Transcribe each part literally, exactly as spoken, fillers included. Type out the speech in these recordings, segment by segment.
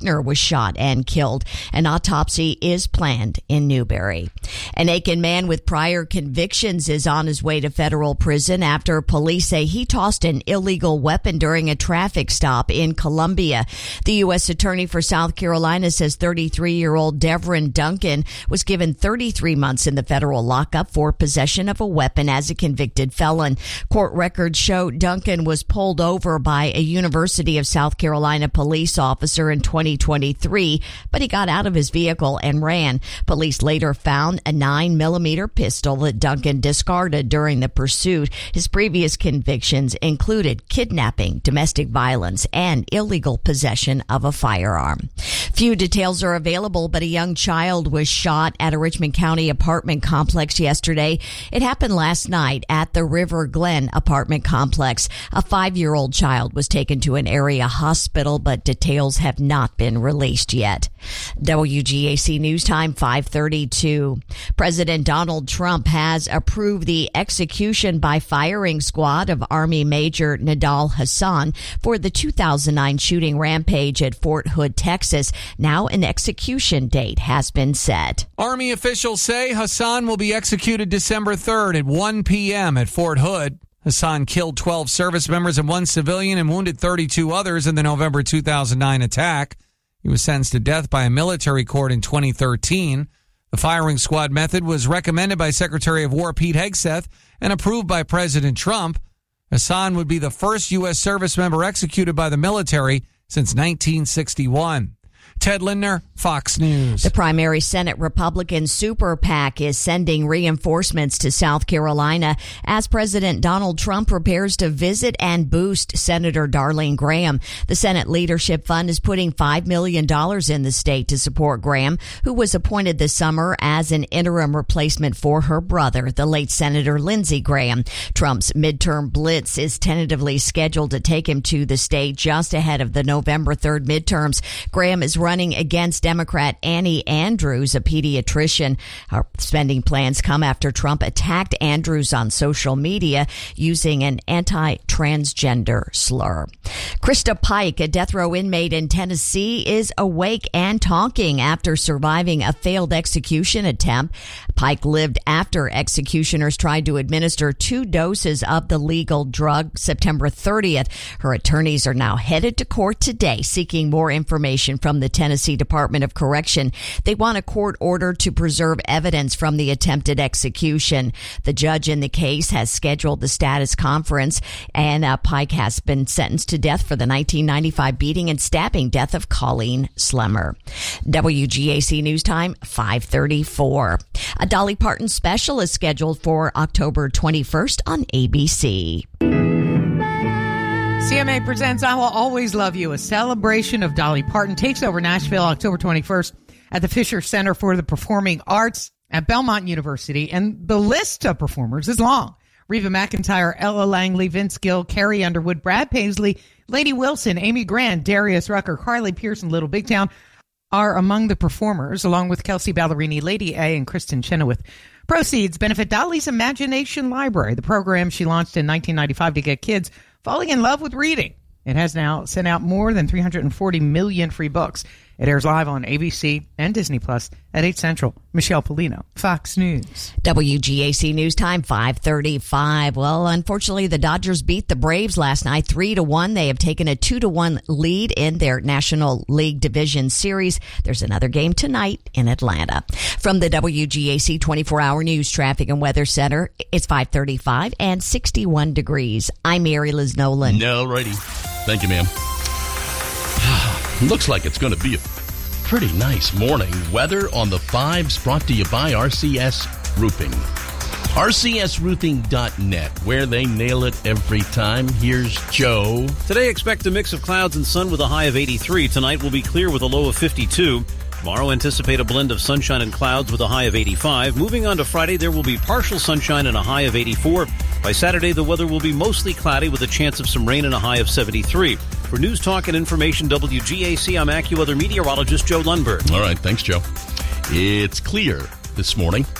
Faulkner was shot and killed. An autopsy is planned in Newberry. An Aiken man with prior convictions is on his way to federal prison after police say he tossed an illegal weapon during a traffic stop in Columbia. The U S Attorney for South Carolina says thirty-three-year-old Devrin Duncan was given thirty-three months in the federal lockup for possession of a weapon as a convicted felon. Court records show Duncan was pulled over by a University of South Carolina police officer in twenty twenty-three, but he got out of his vehicle and ran. Police later found a nine millimeter pistol that Duncan discarded during the pursuit. His previous convictions included kidnapping, domestic violence, and illegal possession of a firearm. Few details are available, but a young child was shot at a Richmond County apartment complex yesterday. It happened last night at the River Glen apartment complex. A five-year-old child was taken to an area hospital, but details have not been released yet. W G A C News Time, five thirty-two. President Donald Trump has approved the execution by firing squad of Army Major Nidal Hasan for the two thousand nine shooting rampage at Fort Hood, Texas. Now an execution date has been set. Army officials say Hasan will be executed December third at one p.m. at Fort Hood. Hasan killed twelve service members and one civilian and wounded thirty-two others in the November two thousand nine attack. He was sentenced to death by a military court in twenty thirteen. The firing squad method was recommended by Secretary of War Pete Hegseth and approved by President Trump. Hasan would be the first U S service member executed by the military since nineteen sixty-one. Ted Lindner, Fox News. The primary Senate Republican Super PAC is sending reinforcements to South Carolina as President Donald Trump prepares to visit and boost Senator Darlene Graham. The Senate Leadership Fund is putting five million dollars in the state to support Graham, who was appointed this summer as an interim replacement for her brother, the late Senator Lindsey Graham. Trump's midterm blitz is tentatively scheduled to take him to the state just ahead of the November third midterms. Graham is running against Democrat Annie Andrews, a pediatrician. Her spending plans come after Trump attacked Andrews on social media using an anti-transgender slur. Krista Pike, a death row inmate in Tennessee, is awake and talking after surviving a failed execution attempt. Pike lived after executioners tried to administer two doses of the legal drug September thirtieth. Her attorneys are now headed to court today seeking more information from the Tennessee Department of Correction. They want a court order to preserve evidence from the attempted execution. The judge in the case has scheduled the status conference, and uh, Pike has been sentenced to death for the nineteen ninety-five beating and stabbing death of Colleen Slemmer. W G A C News Time, five thirty-four. A Dolly Parton special is scheduled for October twenty-first on A B C. C M A presents I Will Always Love You, a celebration of Dolly Parton, takes over Nashville October twenty-first at the Fisher Center for the Performing Arts at Belmont University. And the list of performers is long. Reba McEntire, Ella Langley, Vince Gill, Carrie Underwood, Brad Paisley, Lady Wilson, Amy Grant, Darius Rucker, Carly Pearson, Little Big Town are among the performers, along with Kelsey Ballerini, Lady A, and Kristen Chenoweth. Proceeds benefit Dolly's Imagination Library, the program she launched in nineteen ninety-five to get kids falling in love with reading. It has now sent out more than three hundred forty million free books. It airs live on A B C and Disney Plus at eight Central. Michelle Polino, Fox News. W G A C News Time, five thirty-five. Well, unfortunately, the Dodgers beat the Braves last night, three to one. They have taken a two to one lead in their National League Division Series. There's another game tonight in Atlanta. From the W G A C twenty-four hour News Traffic and Weather Center, it's five thirty-five and sixty-one degrees. I'm Mary Liz Nolan. No, righty. Thank you, ma'am. Looks like it's going to be a pretty nice morning. Weather on the fives brought to you by R C S Roofing. R C S roofing dot net, where they nail it every time. Here's Joe. Today, expect a mix of clouds and sun with a high of eighty-three. Tonight will be clear with a low of fifty-two. Tomorrow, anticipate a blend of sunshine and clouds with a high of eighty-five. Moving on to Friday, there will be partial sunshine and a high of eighty-four. By Saturday, the weather will be mostly cloudy with a chance of some rain and a high of seventy-three. For News Talk and Information W G A C, I'm AccuWeather meteorologist Joe Lundberg. All right, thanks, Joe. It's clear this morning.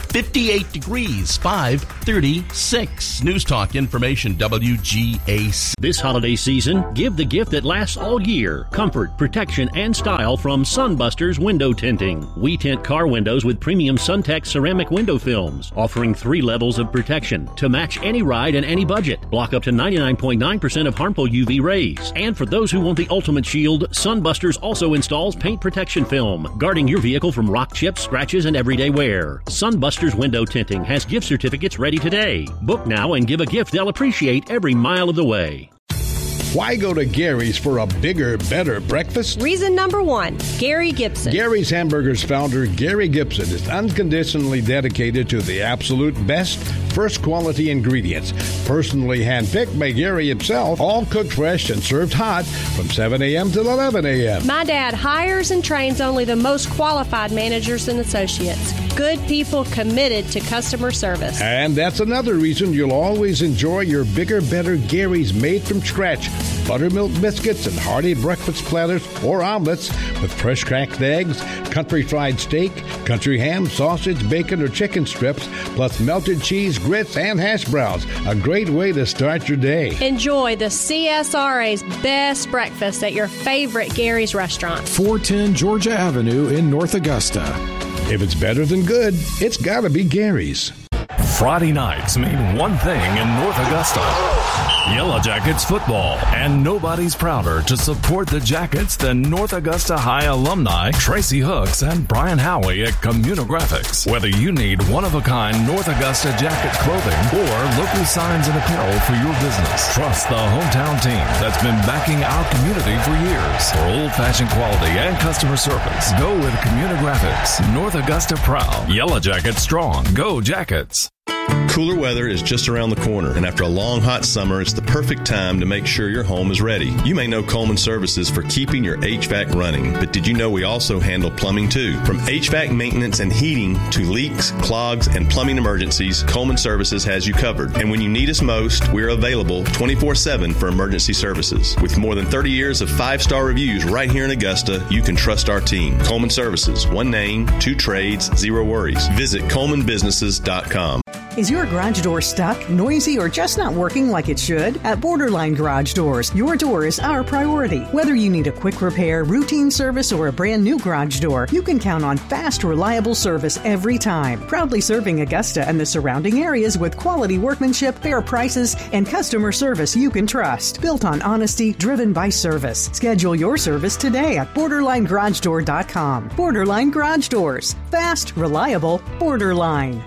fifty-eight degrees, five thirty-six. News Talk Information, W G A C. This holiday season, give the gift that lasts all year. Comfort, protection, and style from Sunbusters Window Tinting. We tint car windows with premium SunTech ceramic window films, offering three levels of protection to match any ride and any budget. Block up to ninety-nine point nine percent of harmful U V rays. And for those who want the ultimate shield, Sunbusters also installs paint protection film, guarding your vehicle from rock chips, scratches, and everyday wear. Sunbusters Window Tinting has gift certificates ready today. Book now and give a gift they'll appreciate every mile of the way. Why go to Gary's for a bigger, better breakfast? Reason number one, Gary Gibson. Gary's Hamburgers founder, Gary Gibson, is unconditionally dedicated to the absolute best, first quality ingredients. Personally handpicked by Gary himself, all cooked fresh and served hot from seven a.m. till eleven a.m. My dad hires and trains only the most qualified managers and associates. Good people committed to customer service. And that's another reason you'll always enjoy your bigger, better Gary's made from scratch. Buttermilk biscuits and hearty breakfast platters or omelets with fresh cracked eggs, country fried steak, country ham, sausage, bacon, or chicken strips, plus melted cheese, grits, and hash browns. A great way to start your day. Enjoy the C S R A's best breakfast at your favorite Gary's restaurant. four ten Georgia Avenue in North Augusta. If it's better than good, it's gotta be Gary's. Friday nights mean one thing in North Augusta. Yellow Jackets football. And nobody's prouder to support the Jackets than North Augusta High alumni Tracy Hooks and Brian Howie at Communigraphics. Whether you need one-of-a-kind North Augusta Jackets clothing or local signs and apparel for your business, trust the hometown team that's been backing our community for years. For old-fashioned quality and customer service, go with Communigraphics. North Augusta proud. Yellow Jackets strong. Go Jackets. Cooler weather is just around the corner, and after a long, hot summer, it's the perfect time to make sure your home is ready. You may know Coleman Services for keeping your H V A C running, but did you know we also handle plumbing too? From H V A C maintenance and heating to leaks, clogs, and plumbing emergencies, Coleman Services has you covered. And when you need us most, we're available twenty-four seven for emergency services. With more than thirty years of five-star reviews right here in Augusta, you can trust our team. Coleman Services, one name, two trades, zero worries. Visit coleman businesses dot com. Is your garage door stuck, noisy, or just not working like it should? At Borderline Garage Doors, your door is our priority. Whether you need a quick repair, routine service, or a brand new garage door, you can count on fast, reliable service every time. Proudly serving Augusta and the surrounding areas with quality workmanship, fair prices, and customer service you can trust. Built on honesty, driven by service. Schedule your service today at borderline garage door dot com. Borderline Garage Doors. Fast, reliable, Borderline.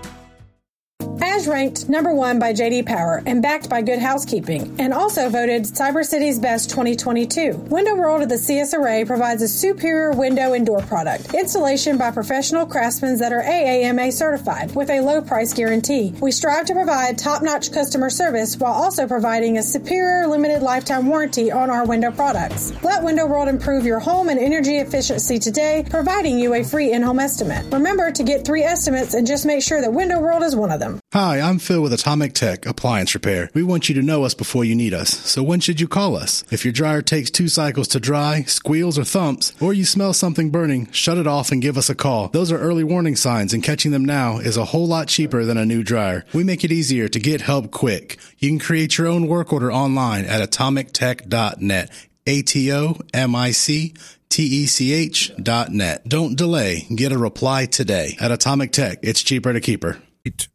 As ranked number one by J D Power and backed by Good Housekeeping, and also voted Cyber City's Best twenty twenty-two. Window World of the C S R A provides a superior window and door product. Installation by professional craftsmen that are A A M A certified with a low price guarantee. We strive to provide top-notch customer service while also providing a superior limited lifetime warranty on our window products. Let Window World improve your home and energy efficiency today, providing you a free in-home estimate. Remember to get three estimates and just make sure that Window World is one of them. Hi, I'm Phil with Atomic Tech Appliance Repair. We want you to know us before you need us, so when should you call us? If your dryer takes two cycles to dry, squeals or thumps, or you smell something burning, shut it off and give us a call. Those are early warning signs, and catching them now is a whole lot cheaper than a new dryer. We make it easier to get help quick. You can create your own work order online at atomic tech dot net. A T O M I C T E C H dot net. Don't delay. Get a reply today. At Atomic Tech, it's cheaper to keep her.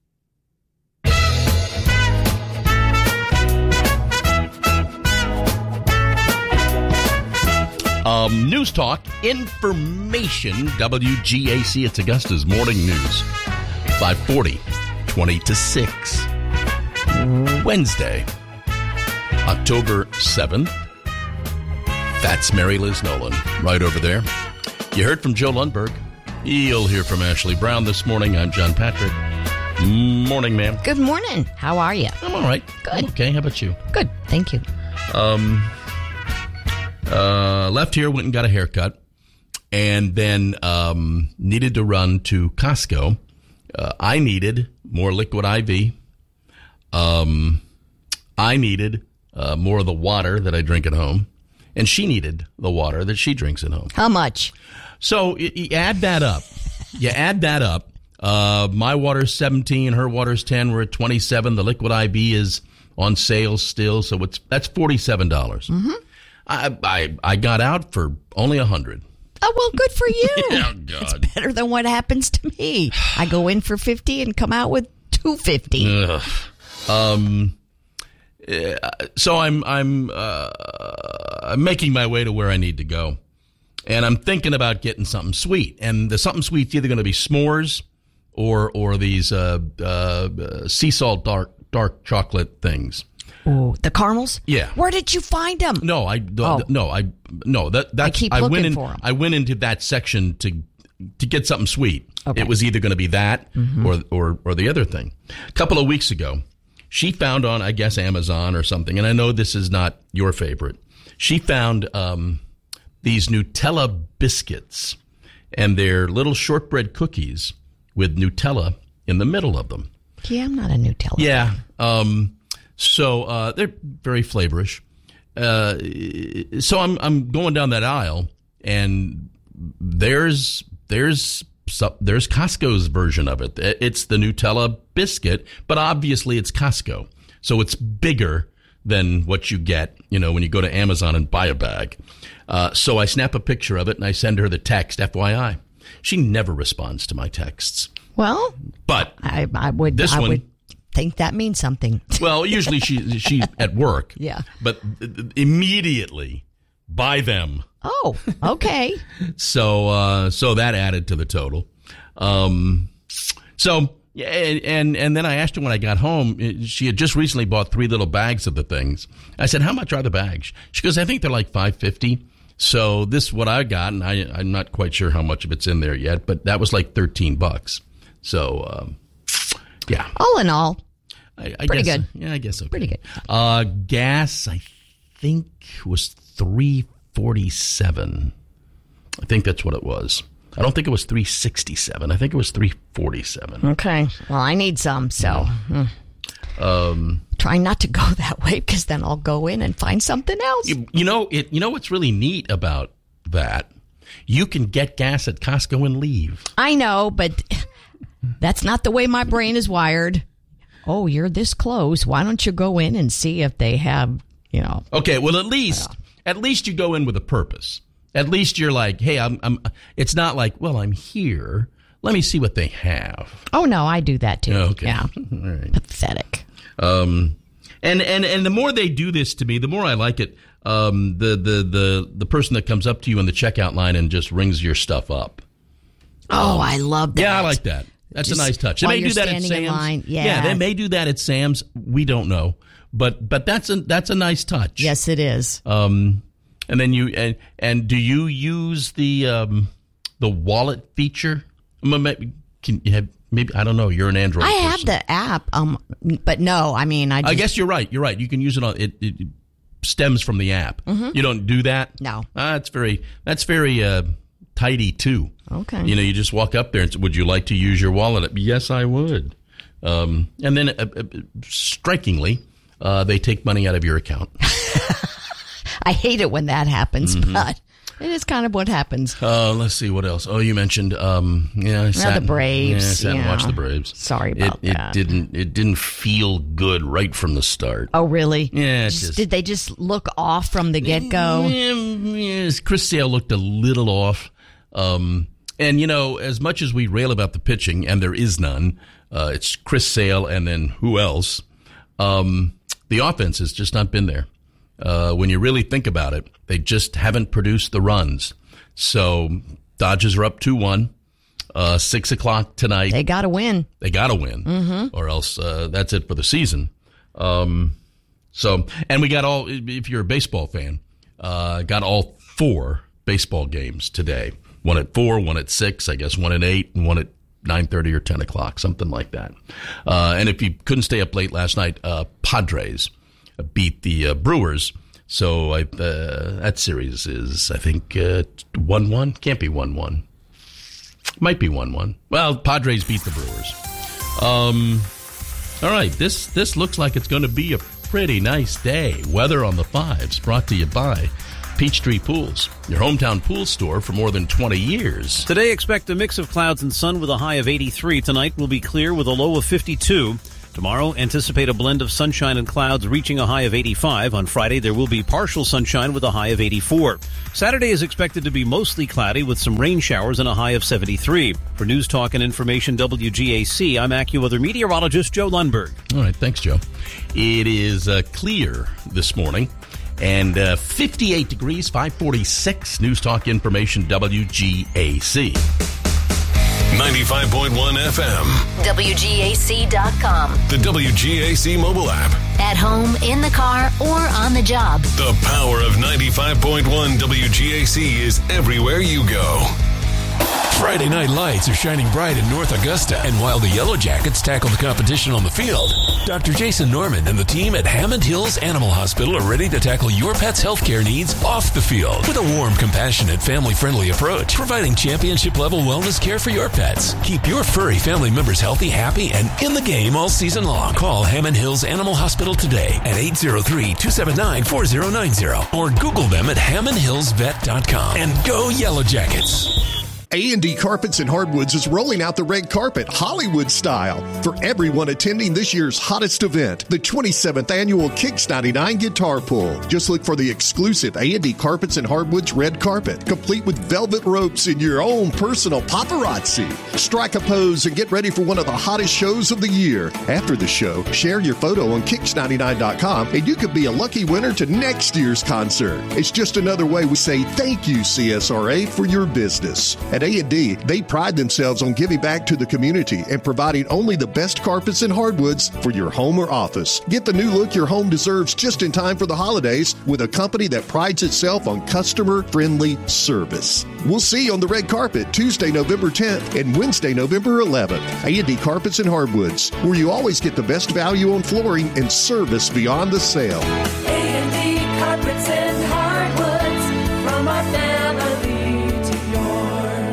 Um, News Talk, information, W G A C. It's Augusta's Morning News. five forty, twenty to six. Wednesday, October seventh. That's Mary Liz Nolan, right over there. You heard from Joe Lundberg. You'll hear from Ashley Brown this morning. I'm John Patrick. Morning, ma'am. Good morning. How are you? I'm all right. Good. I'm okay. How about you? Good. Thank you. Um... Uh, left here, went and got a haircut, and then um, needed to run to Costco. Uh, I needed more liquid I V. Um, I needed uh, more of the water that I drink at home, and she needed the water that she drinks at home. How much? So you, you add that up. You add that up. Uh, my water's seventeen, her water's ten. We're at twenty-seven. The Liquid I V is on sale still, so it's that's forty-seven dollars. Mm-hmm. I, I I got out for only a hundred. Oh, well, good for you. Oh, God. It's better than what happens to me. I go in for fifty and come out with two fifty. Ugh. Um. Uh, so I'm I'm uh, I'm making my way to where I need to go, and I'm thinking about getting something sweet. And the something sweet's either going to be s'mores or or these uh, uh, sea salt dark dark chocolate things. Oh, the caramels? Yeah. Where did you find them? No, I the, Oh. no, I no that that's, I keep I looking went in, for 'em. I went into that section to to get something sweet. Okay. It was either going to be that Mhm. or or or the other thing. A couple of weeks ago, she found on I guess Amazon or something, and I know this is not your favorite. She found um, these Nutella biscuits, and they're little shortbread cookies with Nutella in the middle of them. Yeah, I'm not a Nutella. Yeah. Um, so uh, they're very flavorish. Uh, so I'm I'm going down that aisle, and there's there's some, there's Costco's version of it. It's the Nutella biscuit, but obviously it's Costco, so it's bigger than what you get, you know, when you go to Amazon and buy a bag. Uh, so I snap a picture of it and I send her the text. F Y I, she never responds to my texts. Well, but I, I would this I one. would think that means something. Well, usually she she's at work. Yeah. But immediately buy them. Oh, okay. So uh, so that added to the total. Um, so yeah, and, and and then I asked her when I got home. She had just recently bought three little bags of the things. I said, "How much are the bags?" She goes, "I think they're like five fifty." So this is what I got, and I I'm not quite sure how much of it's in there yet, but that was like thirteen bucks. So um, yeah. All in all, I, I pretty guess, good. Yeah, I guess okay. Pretty good. Uh, gas, I think, was three forty-seven. I think that's what it was. I don't think it was three sixty-seven. I think it was three forty-seven. Okay. Well, I need some, so mm. Um, trying not to go that way because then I'll go in and find something else. you, you know, it. You know what's really neat about that? You can get gas at Costco and leave. I know, but that's not the way my brain is wired. Oh, you're this close. Why don't you go in and see if they have, you know? Okay, well, at least at least you go in with a purpose. At least you're like, hey, I'm. I'm. It's not like, well, I'm here. Let me see what they have. Oh no, I do that too. Okay. Yeah. All right. Pathetic. Um, and and and the more they do this to me, the more I like it. Um, the the the the person that comes up to you in the checkout line and just rings your stuff up. Oh, Um, I love that. Yeah, I like that. That's Just a nice touch. They while may you're do that at standing in Sam's. line, yeah. they may do that at Sam's. We don't know, but but that's a that's a nice touch. Yes, it is. Um, and then you and and do you use the um the wallet feature? Maybe, can you have, maybe I don't know. You're an Android. I person. have the app, um, but no, I mean, I. Just, I guess you're right. You're right. You can use it on it. It stems from the app. Mhm. You don't do that. No. Ah, that's very. That's very uh, tidy too. Okay. You know, you just walk up there and say, "Would you like to use your wallet?" Yes, I would. Um, and then, uh, uh, strikingly, uh, they take money out of your account. I hate it when that happens, Mhm. but it is kind of what happens. Uh, let's see what else. Oh, you mentioned, um, yeah, I sat, the Braves, Yeah, I sat and yeah. watched the Braves. Sorry about it, that. It didn't. It didn't feel good right from the start. Oh, really? Yeah. It Just- just, did they just look off from the get go? Yes, Chris Sale looked a little off. Um, and, you know, as much as we rail about the pitching, and there is none, uh, it's Chris Sale and then who else? Um, the offense has just not been there. Uh, when you really think about it, they just haven't produced the runs. So Dodgers are up two one, uh, six o'clock tonight. They got to win. They got to win, Mhm. or else uh, that's it for the season. Um, so, and we got all, if you're a baseball fan, uh, got all four baseball games today. One at four, one at six, I guess one at eight, and one at nine thirty or ten o'clock, something like that. Uh, and if you couldn't stay up late last night, uh, Padres beat the uh, Brewers. So I, uh, that series is, I think, uh, one one. Can't be one one. Might be one one. Well, Padres beat the Brewers. Um, all right, this this looks like it's going to be a pretty nice day. Weather on the fives, brought to you by Peachtree Pools, your hometown pool store for more than twenty years. Today, expect a mix of clouds and sun with a high of eighty-three. Tonight will be clear with a low of fifty-two. Tomorrow, anticipate a blend of sunshine and clouds reaching a high of eighty-five. On Friday, there will be partial sunshine with a high of eighty-four. Saturday is expected to be mostly cloudy with some rain showers and a high of seventy-three. For News Talk and Information W G A C, I'm AccuWeather meteorologist Joe Lundberg. All right, thanks, Joe. It is uh, clear this morning. And uh, fifty-eight degrees, five forty-six. News Talk Information W G A C. ninety-five point one F M. W G A C dot com. The W G A C mobile app. At home, in the car, or on the job. The power of ninety-five point one W G A C is everywhere you go. Friday night lights are shining bright in North Augusta, and while the Yellow Jackets tackle the competition on the field, Doctor Jason Norman and the team at Hammond Hills Animal Hospital are ready to tackle your pet's healthcare needs off the field with a warm, compassionate, family-friendly approach, providing championship-level wellness care for your pets. Keep your furry family members healthy, happy, and in the game all season long. Call Hammond Hills Animal Hospital today at eight zero three, two seven nine, four zero nine zero or Google them at hammond hills vet dot com. And go Yellow Jackets! A and D Carpets and Hardwoods is rolling out the red carpet, Hollywood style, for everyone attending this year's hottest event, the twenty-seventh Annual Kicks ninety-nine Guitar Pull. Just look for the exclusive A and D Carpets and Hardwoods red carpet, complete with velvet ropes and your own personal paparazzi. Strike a pose and get ready for one of the hottest shows of the year. After the show, share your photo on kicks ninety-nine dot com and you could be a lucky winner to next year's concert. It's just another way we say thank you, C S R A, for your business. At A and D, they pride themselves on giving back to the community and providing only the best carpets and hardwoods for your home or office. Get the new look your home deserves just in time for the holidays with a company that prides itself on customer-friendly service. We'll see you on the red carpet Tuesday, November tenth and Wednesday, November eleventh. A and D Carpets and Hardwoods, where you always get the best value on flooring and service beyond the sale. A and D Carpets and Hardwoods, from our family to yours.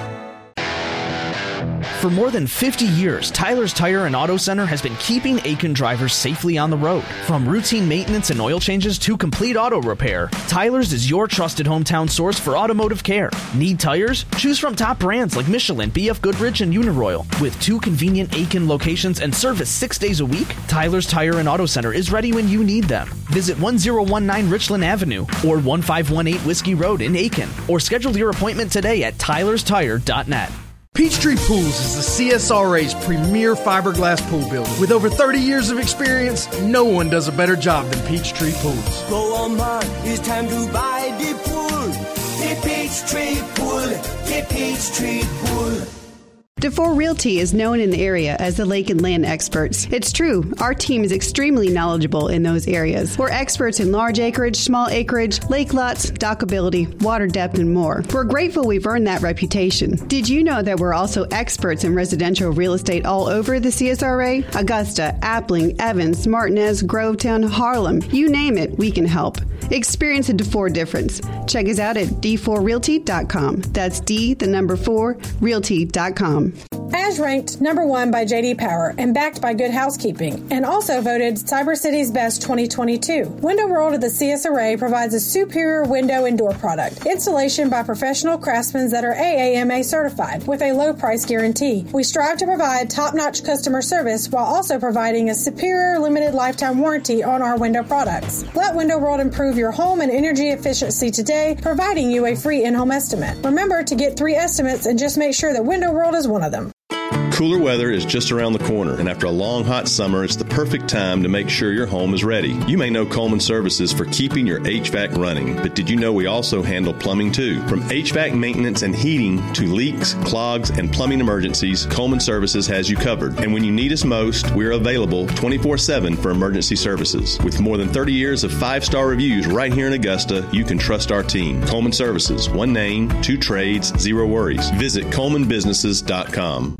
For more than fifty years, Tyler's Tire and Auto Center has been keeping Aiken drivers safely on the road. From routine maintenance and oil changes to complete auto repair, Tyler's is your trusted hometown source for automotive care. Need tires? Choose from top brands like Michelin, B F Goodrich, and Uniroyal. With two convenient Aiken locations and service six days a week, Tyler's Tire and Auto Center is ready when you need them. Visit one zero one nine Richland Avenue or one five one eight Whiskey Road in Aiken, or schedule your appointment today at tylers tire dot net. Peachtree Pools is the C S R A's premier fiberglass pool builder. With over thirty years of experience, no one does a better job than Peachtree Pools. Go on, man, it's time to buy the pool. The Peachtree Pool, the Peachtree Pool. DeFore Realty is known in the area as the lake and land experts. It's true, our team is extremely knowledgeable in those areas. We're experts in large acreage, small acreage, lake lots, dockability, water depth, and more. We're grateful we've earned that reputation. Did you know that we're also experts in residential real estate all over the C S R A? Augusta, Appling, Evans, Martinez, Grovetown, Harlem, you name it, we can help. Experience a DeFore difference. Check us out at d four realty dot com. That's D, the number four, realty dot com. As ranked number one by J D Power and backed by Good Housekeeping, and also voted Cyber City's Best twenty twenty-two. Window World of the C S R A provides a superior window and door product. Installation by professional craftsmen that are A A M A certified with a low price guarantee. We strive to provide top-notch customer service while also providing a superior limited lifetime warranty on our window products. Let Window World improve your home and energy efficiency today, providing you a free in-home estimate. Remember to get three estimates and just make sure that Window World is one of them. Cooler weather is just around the corner, and after a long, hot summer, it's the perfect time to make sure your home is ready. You may know Coleman Services for keeping your H V A C running, but did you know we also handle plumbing too? From H V A C maintenance and heating to leaks, clogs, and plumbing emergencies, Coleman Services has you covered. And when you need us most, we're available twenty-four seven for emergency services. With more than thirty years of five-star reviews right here in Augusta, you can trust our team. Coleman Services, one name, two trades, zero worries. Visit coleman businesses dot com.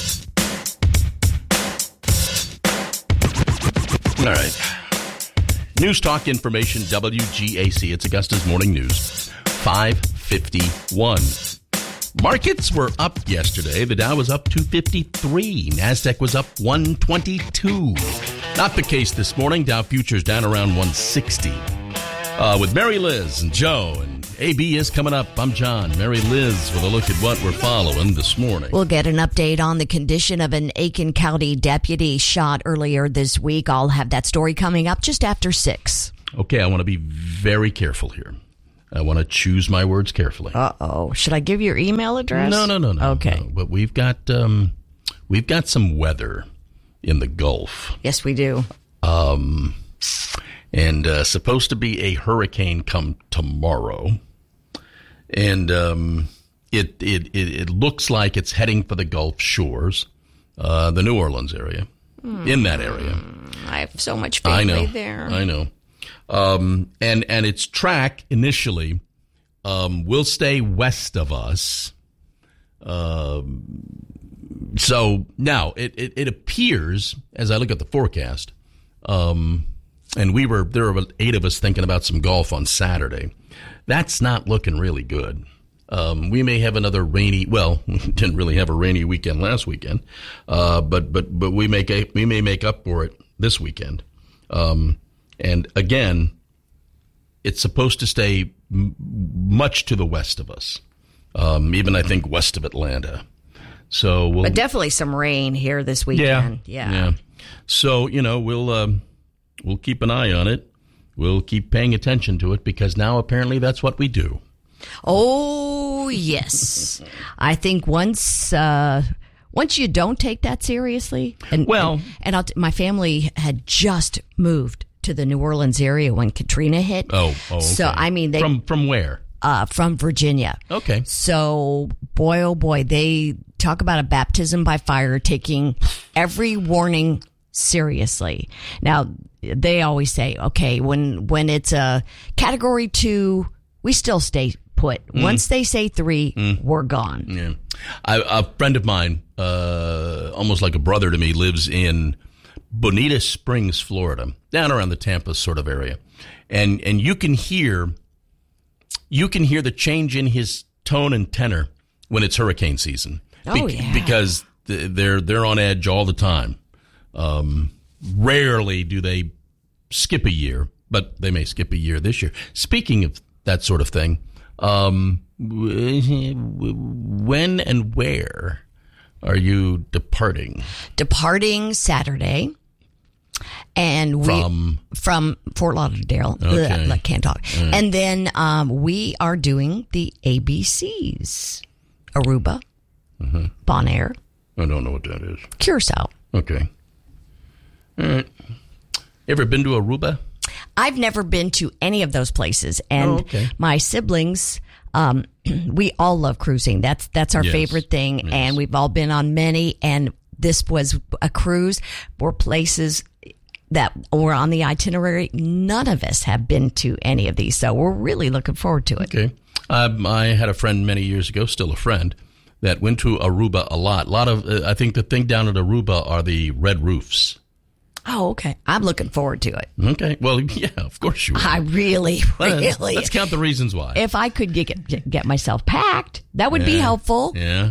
All right. News Talk Information W G A C. It's Augusta's Morning News. five fifty-one. Markets were up yesterday. The Dow was up two fifty-three. NASDAQ was up one twenty-two. Not the case this morning. Dow futures down around one sixty. Uh, with Mary Liz and Joe, and A B is coming up. I'm John. Mary Liz with a look at what we're following this morning. We'll get an update on the condition of an Aiken County deputy shot earlier this week. I'll have that story coming up just after six. Okay, I want to be very careful here. I want to choose my words carefully. Uh-oh. Should I give your email address? No, no, no, no. Okay. No. But we've got um, we've got some weather in the Gulf. Yes, we do. Um, and uh, supposed to be a hurricane come tomorrow, and um, it, it it it looks like it's heading for the Gulf shores, uh, the New Orleans area, mm. in that area. I have so much family I know, there. I know. Um, and and its track initially um, will stay west of us. Um, so now it, it, it appears, as I look at the forecast, um, and we were there were eight of us thinking about some golf on Saturday. That's not looking really good. Um, we may have another rainy. Well, we didn't really have a rainy weekend last weekend, uh, but but but we make a, we may make up for it this weekend. Um, and again, it's supposed to stay m- much to the west of us, um, even I think west of Atlanta. So, we'll, but definitely some rain here this weekend. Yeah, yeah. yeah. So you know we'll um, we'll keep an eye on it. We'll keep paying attention to it because now apparently that's what we do. Oh yes, I think once. Uh, Once you don't take that seriously, and well, and, and I'll t- my family had just moved to the New Orleans area when Katrina hit. Oh, oh, okay. So I mean, they from from where? Uh, from Virginia. Okay. So boy, oh boy, they talk about a baptism by fire, taking every warning seriously. Now they always say, okay, when when it's a category two, we still stay put. Mm. Once they say three, mm. we're gone. Yeah. I, a friend of mine, uh, almost like a brother to me, lives in Bonita Springs, Florida, down around the Tampa sort of area. And and you can hear you can hear the change in his tone and tenor when it's hurricane season. Oh, Be- yeah. Because they're they're on edge all the time. Um, rarely do they skip a year, but they may skip a year this year. Speaking of that sort of thing, um, when and where are you departing? Departing Saturday. And we from from Fort Lauderdale. Okay. Ugh, I can't talk. Mm. And then um, we are doing the A B Cs: Aruba, mm-hmm. Bonaire. I don't know what that is. Curacao. Okay. All right. Ever been to Aruba? I've never been to any of those places, and oh, okay. my siblings. Um, we all love cruising. That's that's our yes. favorite thing, yes. and we've all been on many. And this was a cruise for places that were on the itinerary. None of us have been to any of these, so we're really looking forward to it. Okay. Um, I had a friend many years ago, still a friend, that went to Aruba a lot. A lot of, uh, I think the thing down at Aruba are the red roofs. Oh, okay. I'm looking forward to it. Okay. Well, yeah, of course you are. I really, really. Let's count the reasons why. If I could get get myself packed, that would yeah. be helpful. Yeah.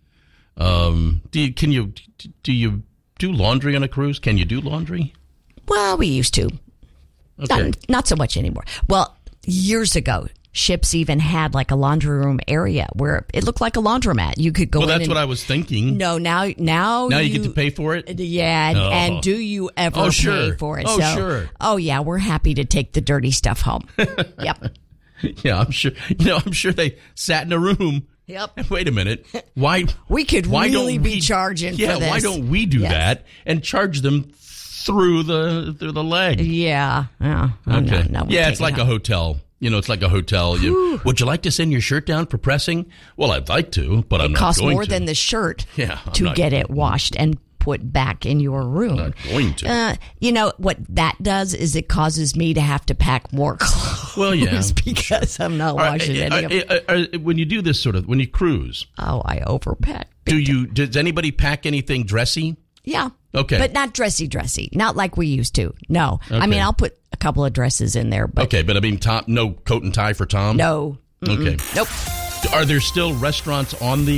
Um. Do you, can you do you do laundry on a cruise? Can you do laundry? Well, we used to. Okay. Not, not so much anymore. Well, years ago, ships even had like a laundry room area where it looked like a laundromat. You could go well, in. Well, that's and, what I was thinking. No, now, now, now you, you get to pay for it. Yeah, and, oh. and do you ever oh, pay sure. for it? Oh, so, sure. Oh, yeah, we're happy to take the dirty stuff home. Yep. Yeah, I'm sure. You know, I'm sure they sat in a room. Yep. Wait a minute. Why? We could why really don't be we, charging yeah, for this. Why don't we do yes. that and charge them through the through the leg? Yeah. yeah. Oh, okay. No, no, yeah, it's like it a hotel. You know, it's like a hotel. You, would you like to send your shirt down for pressing? Well, I'd like to, but I'm it not costs going more to. than the shirt yeah, I'm to not get going it washed and put back in your room. I'm not going to. Uh, you know, what that does is it causes me to have to pack more clothes. Well, yeah. because I'm not Are, washing are, any of are, are, are, when you do this sort of, when you cruise. Oh, I overpack. Do you, does anybody pack anything dressy? Yeah. Okay. But not dressy dressy. Not like we used to. No. Okay. I mean, I'll put a couple of dresses in there. But okay, but I mean, Tom, no coat and tie for Tom? No. Mm-mm. Okay. Nope. Are there still restaurants on the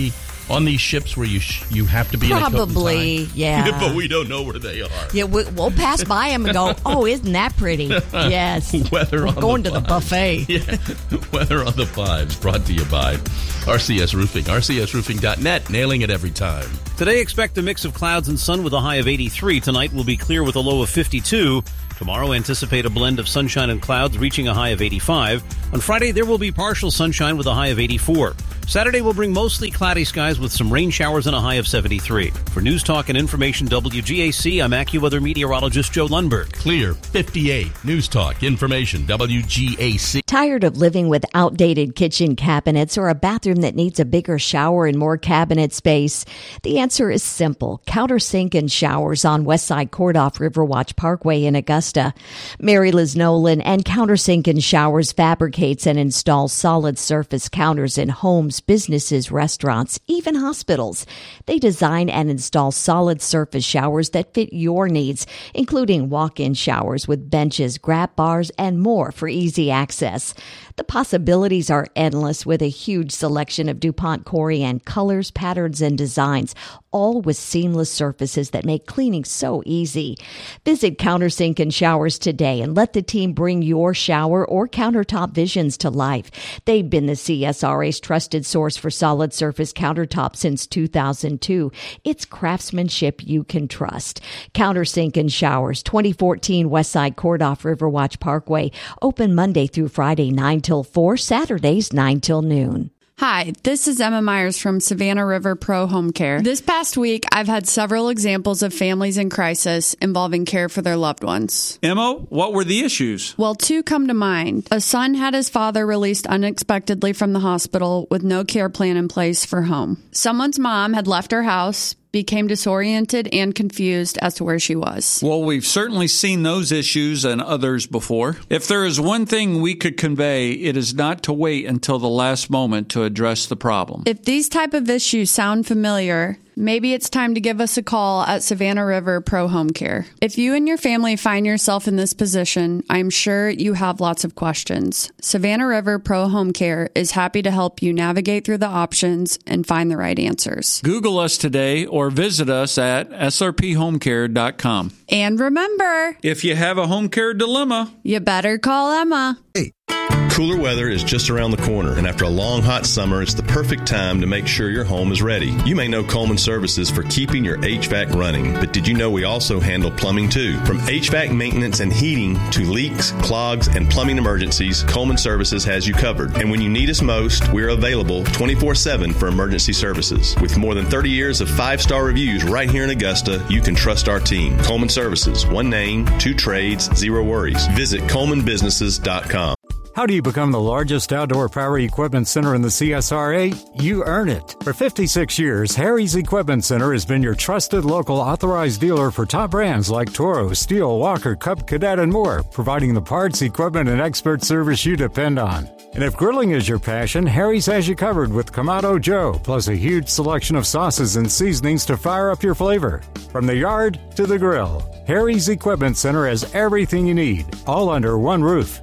on these ships where you sh- you have to be Probably, in a coat and tie? yeah. But we don't know where they are. Yeah, we, we'll pass by them and go, oh, isn't that pretty? Yes. Weather We're on going the to the buffet. Yeah. Weather on the Fives, brought to you by R C S Roofing. R C S roofing dot net, nailing it every time. Today, expect a mix of clouds and sun with a high of eighty-three. Tonight will be clear with a low of fifty-two. Tomorrow, anticipate a blend of sunshine and clouds reaching a high of eighty-five. On Friday, there will be partial sunshine with a high of eighty-four. Saturday will bring mostly cloudy skies with some rain showers and a high of seventy-three. For News Talk and Information W G A C, I'm AccuWeather meteorologist Joe Lundberg. Clear, fifty-eight. News Talk, Information W G A C. Tired of living with outdated kitchen cabinets or a bathroom that needs a bigger shower and more cabinet space? The answer is simple. Countersink and Showers on Westside Court off Riverwatch Parkway in Augusta. Mary Liz Nolan and Countersink and Showers fabricates and installs solid surface counters in homes, businesses, restaurants, even hospitals. They design and install solid surface showers that fit your needs, including walk-in showers with benches, grab bars, and more for easy access. The possibilities are endless with a huge selection of DuPont Corian colors, patterns, and designs, all with seamless surfaces that make cleaning so easy. Visit Countersink and Showers today and let the team bring your shower or countertop visions to life. They've been the C S R A's trusted source for solid surface countertops since two thousand two. It's craftsmanship you can trust. Countersink and Showers, twenty fourteen Westside Court off Riverwatch Parkway. Open Monday through Friday, nine till four, Saturdays, nine till noon. Hi, this is Emma Myers from Savannah River Pro Home Care. This past week, I've had several examples of families in crisis involving care for their loved ones. Emma, what were the issues? Well, two come to mind. A son had his father released unexpectedly from the hospital with no care plan in place for home. Someone's mom had left her house, became disoriented and confused as to where she was. Well, we've certainly seen those issues and others before. If there is one thing we could convey, it is not to wait until the last moment to address the problem. If these type of issues sound familiar, maybe it's time to give us a call at Savannah River Pro Home Care. If you and your family find yourself in this position, I'm sure you have lots of questions. Savannah River Pro Home Care is happy to help you navigate through the options and find the right answers. Google us today or visit us at S R P home care dot com. And remember, if you have a home care dilemma, you better call Emma. Hey. Cooler weather is just around the corner, and after a long hot summer, it's the perfect time to make sure your home is ready. You may know Coleman Services for keeping your H V A C running, but did you know we also handle plumbing too? From H V A C maintenance and heating to leaks, clogs, and plumbing emergencies, Coleman Services has you covered. And when you need us most, we're available twenty-four seven for emergency services. With more than thirty years of five-star reviews right here in Augusta, you can trust our team. Coleman Services, one name, two trades, zero worries. Visit coleman businesses dot com. How do you become the largest outdoor power equipment center in the C S R A? You earn it. For fifty-six years, Harry's Equipment Center has been your trusted local authorized dealer for top brands like Toro, Steel, Walker, Cub Cadet, and more, providing the parts, equipment, and expert service you depend on. And if grilling is your passion, Harry's has you covered with Kamado Joe, plus a huge selection of sauces and seasonings to fire up your flavor. From the yard to the grill, Harry's Equipment Center has everything you need, all under one roof.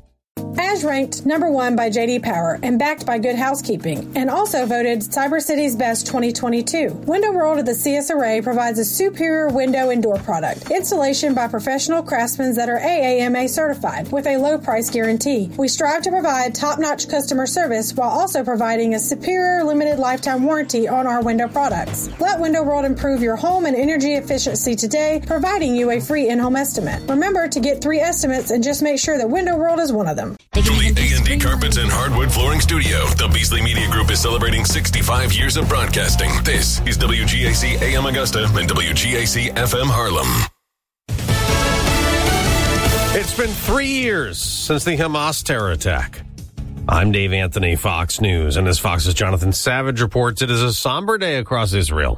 As ranked number one by J D Power and backed by Good Housekeeping, and also voted Cyber City's Best twenty twenty-two. Window World of the C S R A provides a superior window and door product. Installation by professional craftsmen that are A A M A certified with a low price guarantee. We strive to provide top-notch customer service while also providing a superior limited lifetime warranty on our window products. Let Window World improve your home and energy efficiency today, providing you a free in-home estimate. Remember to get three estimates and just make sure that Window World is one of them. From the A and D Carpets and Hardwood Flooring Studio, the Beasley Media Group is celebrating sixty-five years of broadcasting. This is W G A C A M Augusta and W G A C F M Harlem. It's been three years since the Hamas terror attack. I'm Dave Anthony, Fox News, and as Fox's Jonathan Savage reports, it is a somber day across Israel.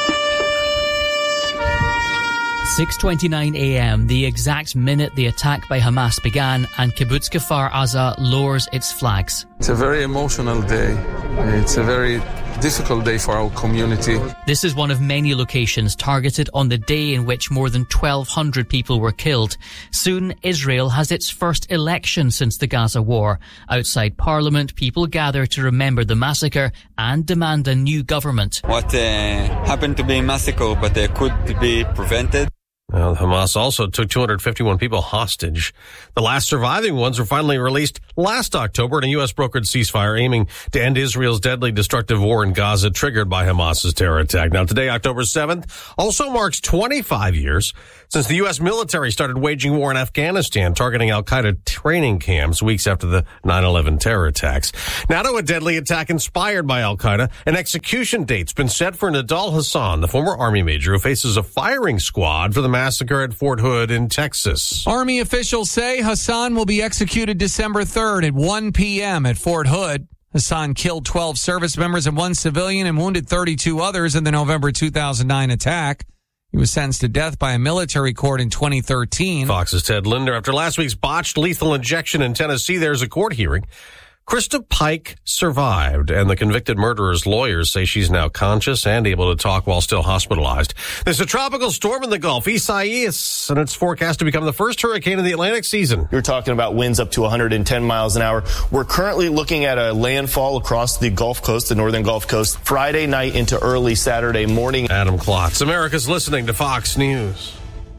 six twenty-nine a.m., the exact minute the attack by Hamas began, and Kibbutz Kfar Aza lowers its flags. It's a very emotional day. It's a very difficult day for our community. This is one of many locations targeted on the day in which more than twelve hundred people were killed. Soon, Israel has its first election since the Gaza war. Outside Parliament, people gather to remember the massacre and demand a new government. What uh, happened to be a massacre, but uh, could be prevented. Well, Hamas also took two hundred fifty-one people hostage. The last surviving ones were finally released last October in a U S brokered ceasefire aiming to end Israel's deadly destructive war in Gaza triggered by Hamas's terror attack. Now, today, October seventh, also marks twenty-five years since the U S military started waging war in Afghanistan, targeting al-Qaeda training camps weeks after the nine eleven terror attacks. Now to a deadly attack inspired by al-Qaeda. An execution date's been set for Nidal Hassan, the former Army major who faces a firing squad for the massacre at Fort Hood in Texas. Army officials say Hassan will be executed December third at one p.m. at Fort Hood. Hassan killed twelve service members and one civilian and wounded thirty-two others in the November two thousand nine attack. He was sentenced to death by a military court in twenty thirteen. Fox's Ted Linder. After last week's botched lethal injection in Tennessee, there's a court hearing. Krista Pike survived, and the convicted murderer's lawyers say she's now conscious and able to talk while still hospitalized. There's a tropical storm in the Gulf, Isaias, and it's forecast to become the first hurricane in the Atlantic season. You're talking about winds up to one hundred ten miles an hour. We're currently looking at a landfall across the Gulf Coast, the northern Gulf Coast, Friday night into early Saturday morning. Adam Klotz, America's listening to Fox News.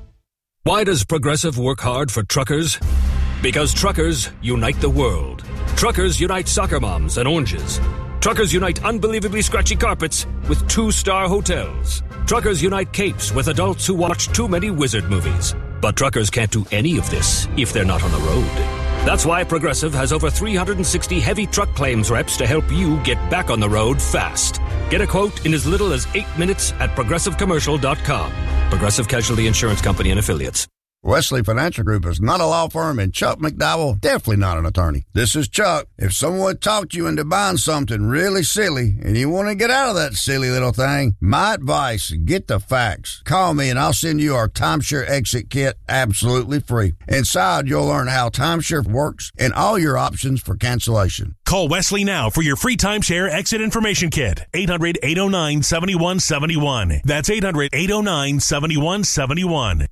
Why does Progressive work hard for truckers? Because truckers unite the world. Truckers unite soccer moms and oranges. Truckers unite unbelievably scratchy carpets with two-star hotels. Truckers unite capes with adults who watch too many wizard movies. But truckers can't do any of this if they're not on the road. That's why Progressive has over three hundred sixty heavy truck claims reps to help you get back on the road fast. Get a quote in as little as eight minutes at progressive commercial dot com. Progressive Casualty Insurance Company and Affiliates. Wesley Financial Group is not a law firm, and Chuck McDowell definitely not an attorney. This is Chuck. If someone talked you into buying something really silly and you want to get out of that silly little thing, my advice, get the facts. Call me and I'll send you our timeshare exit kit absolutely free. Inside, you'll learn how timeshare works and all your options for cancellation. Call Wesley now for your free timeshare exit information kit. eight hundred, eight oh nine, seven one seven one. That's eight hundred, eight oh nine, seven one seven one.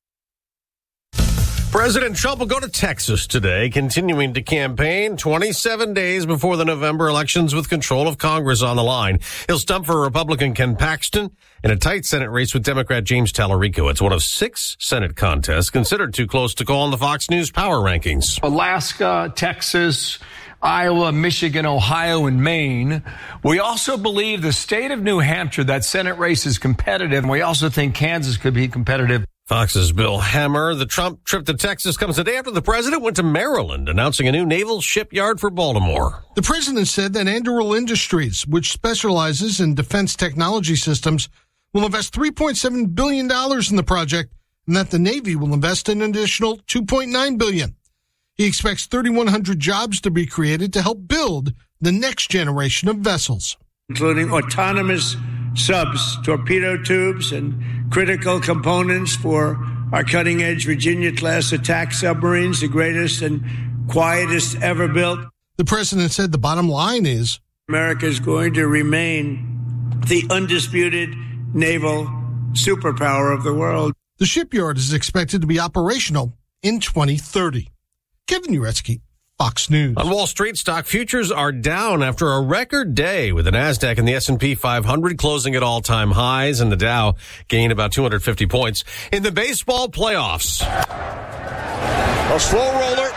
President Trump will go to Texas today, continuing to campaign twenty-seven days before the November elections with control of Congress on the line. He'll stump for Republican Ken Paxton in a tight Senate race with Democrat James Tallarico. It's one of six Senate contests considered too close to call in the Fox News Power Rankings. Alaska, Texas, Iowa, Michigan, Ohio, and Maine. We also believe the state of New Hampshire, that Senate race is competitive. And we also think Kansas could be competitive. Fox's Bill Hammer. The Trump trip to Texas comes the day after the president went to Maryland, announcing a new naval shipyard for Baltimore. The president said that Anduril Industries, which specializes in defense technology systems, will invest three point seven billion dollars in the project, and that the Navy will invest an additional two point nine billion dollars. He expects thirty-one hundred jobs to be created to help build the next generation of vessels, including autonomous subs, torpedo tubes, and critical components for our cutting-edge Virginia-class attack submarines, the greatest and quietest ever built. The president said the bottom line is America is going to remain the undisputed naval superpower of the world. The shipyard is expected to be operational in twenty thirty. Kevin Uretsky, Fox News. On Wall Street, stock futures are down after a record day, with the NASDAQ and the S and P five hundred closing at all-time highs, and the Dow gained about two hundred fifty points. In the baseball playoffs, a slow roller,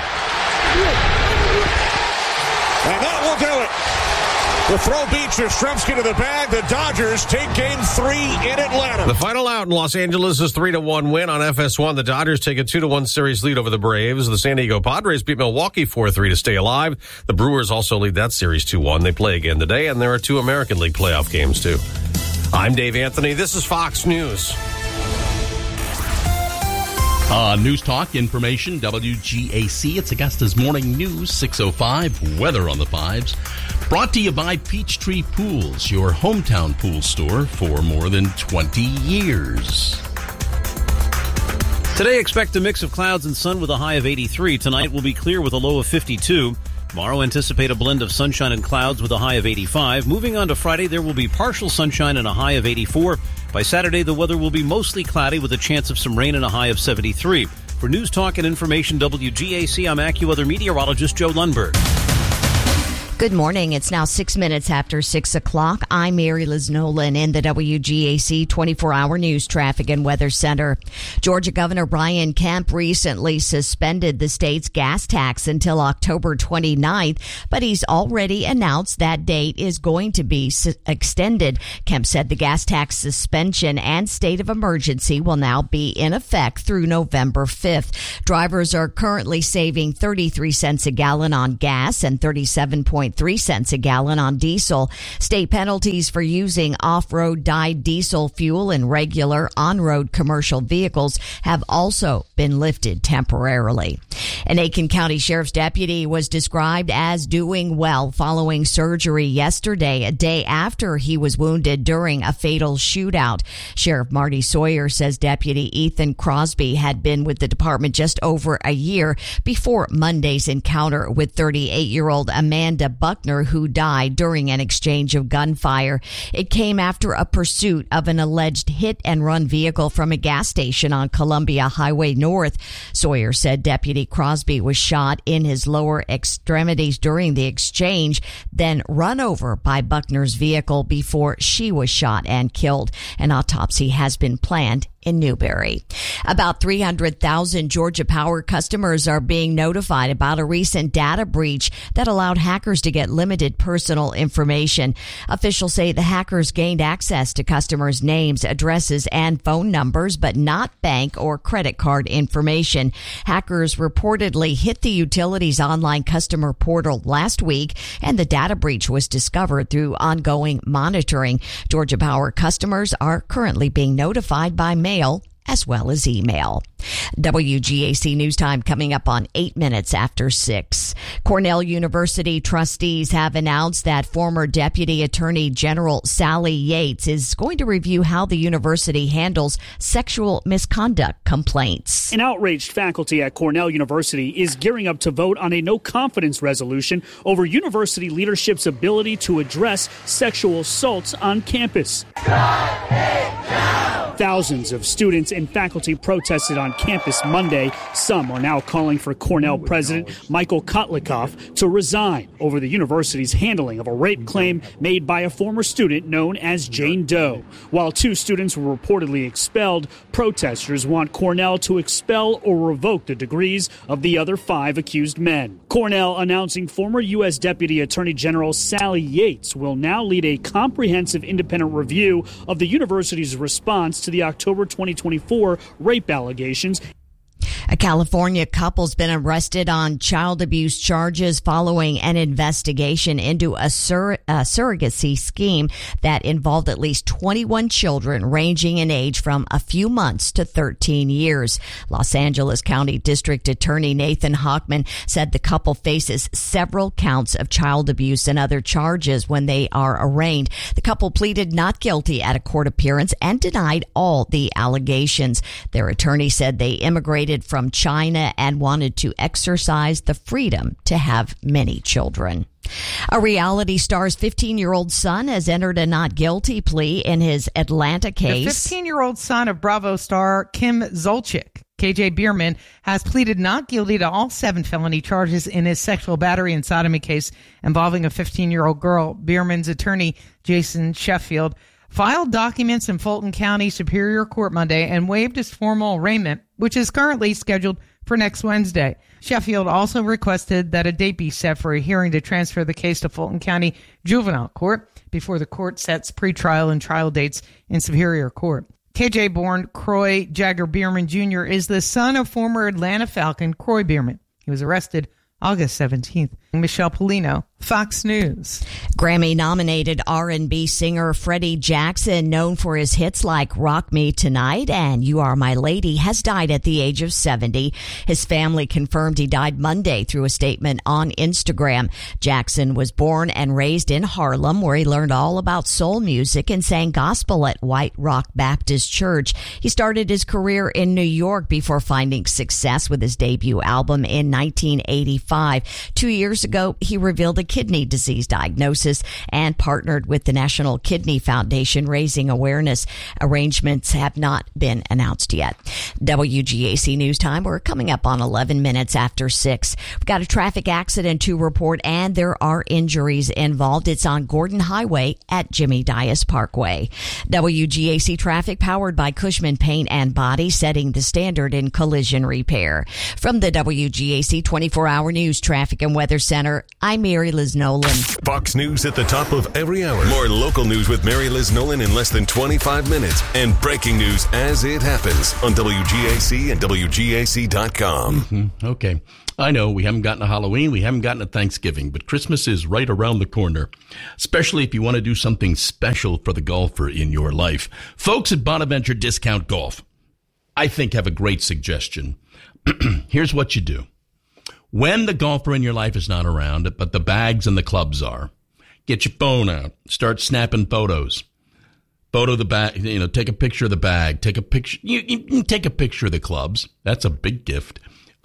and that will do it. The throw beats Yastrzemski to the bag. The Dodgers take game three in Atlanta. The final out in Los Angeles is three to one win on F S one. The Dodgers take a two to one series lead over the Braves. The San Diego Padres beat Milwaukee four three to stay alive. The Brewers also lead that series two one. They play again today, and there are two American League playoff games, too. I'm Dave Anthony. This is Fox News. Uh, News Talk, information, W G A C. It's Augusta's Morning News, six oh five. Weather on the fives. Brought to you by Peachtree Pools, your hometown pool store for more than twenty years. Today, expect a mix of clouds and sun with a high of eighty-three. Tonight will be clear with a low of fifty-two. Tomorrow, anticipate a blend of sunshine and clouds with a high of eighty-five. Moving on to Friday, there will be partial sunshine and a high of eighty-four. By Saturday, the weather will be mostly cloudy with a chance of some rain and a high of seventy-three. For News Talk and Information W G A C, I'm AccuWeather meteorologist Joe Lundberg. Good morning. It's now six minutes after six o'clock. I'm Mary Liz Nolan in the W G A C twenty-four hour News Traffic and Weather Center. Georgia Governor Brian Kemp recently suspended the state's gas tax until October twenty-ninth, but he's already announced that date is going to be su- extended. Kemp said the gas tax suspension and state of emergency will now be in effect through November fifth. Drivers are currently saving thirty-three cents a gallon on gas and thirty-seven point three cents a gallon on diesel. State penalties for using off-road dyed diesel fuel in regular on-road commercial vehicles have also been lifted temporarily. An Aiken County Sheriff's deputy was described as doing well following surgery yesterday, a day after he was wounded during a fatal shootout. Sheriff Marty Sawyer says Deputy Ethan Crosby had been with the department just over a year before Monday's encounter with thirty-eight-year-old Amanda Buckner, who died during an exchange of gunfire. It came after a pursuit of an alleged hit-and-run vehicle from a gas station on Columbia Highway North. Sawyer said Deputy Crosby was shot in his lower extremities during the exchange, then run over by Buckner's vehicle before she was shot and killed. An autopsy has been planned in Newberry. About three hundred thousand Georgia Power customers are being notified about a recent data breach that allowed hackers to get limited personal information. Officials say the hackers gained access to customers' names, addresses, and phone numbers, but not bank or credit card information. Hackers reportedly hit the utility's online customer portal last week, and the data breach was discovered through ongoing monitoring. Georgia Power customers are currently being notified by mail as well as email. W G A C News Time coming up on eight minutes after six. Cornell University trustees have announced that former Deputy Attorney General Sally Yates is going to review how the university handles sexual misconduct complaints. An outraged faculty at Cornell University is gearing up to vote on a no-confidence resolution over university leadership's ability to address sexual assaults on campus. Thousands of students and faculty protested on campus Monday. Some are now calling for Cornell President Michael Kotlikoff to resign over the university's handling of a rape claim made by a former student known as Jane Doe. While two students were reportedly expelled, protesters want Cornell to expel or revoke the degrees of the other five accused men. Cornell announcing former U S Deputy Attorney General Sally Yates will now lead a comprehensive independent review of the university's response to the October twenty twenty-four rape allegations. A California couple's been arrested on child abuse charges following an investigation into a, sur- a surrogacy scheme that involved at least twenty-one children ranging in age from a few months to thirteen years. Los Angeles County District Attorney Nathan Hochman said the couple faces several counts of child abuse and other charges when they are arraigned. The couple pleaded not guilty at a court appearance and denied all the allegations. Their attorney said they immigrated from China and wanted to exercise the freedom to have many children. A reality star's fifteen-year-old son has entered a not guilty plea in his Atlanta case. The fifteen-year-old son of Bravo star Kim Zolciak, K J Bierman, has pleaded not guilty to all seven felony charges in his sexual battery and sodomy case involving a fifteen-year-old girl. Bierman's attorney, Jason Sheffield, filed documents in Fulton County Superior Court Monday and waived his formal arraignment, which is currently scheduled for next Wednesday. Sheffield also requested that a date be set for a hearing to transfer the case to Fulton County Juvenile Court before the court sets pretrial and trial dates in Superior Court. K J-born Croy Jagger Bierman Junior is the son of former Atlanta Falcon Croy Bierman. He was arrested August seventeenth. Michelle Polino, Fox News. Grammy-nominated R and B singer Freddie Jackson, known for his hits like Rock Me Tonight and You Are My Lady, has died at the age of seventy. His family confirmed he died Monday through a statement on Instagram. Jackson was born and raised in Harlem, where he learned all about soul music and sang gospel at White Rock Baptist Church. He started his career in New York before finding success with his debut album in nineteen eighty-five. Two years years ago, he revealed a kidney disease diagnosis and partnered with the National Kidney Foundation, raising awareness. Arrangements have not been announced yet. W G A C News Time. We're coming up on eleven minutes after six. We've got a traffic accident to report, and there are injuries involved. It's on Gordon Highway at Jimmy Dias Parkway. W G A C traffic powered by Cushman Paint and Body, setting the standard in collision repair. From the W G A C twenty-four hour News Traffic and Weather Center, I'm Mary Liz Nolan. Fox News at the top of every hour. More local news with Mary Liz Nolan in less than twenty-five minutes. And breaking news as it happens on W G A C and W G A C dot com. Mm-hmm. Okay. I know we haven't gotten to Halloween, we haven't gotten to Thanksgiving, but Christmas is right around the corner, especially if you want to do something special for the golfer in your life. Folks at Bonaventure Discount Golf, I think, have a great suggestion. Here's what you do. When the golfer in your life is not around, but the bags and the clubs are, get your phone out, start snapping photos. Photo the bag, you know, take a picture of the bag, take a picture, you, you can take a picture of the clubs. That's a big gift.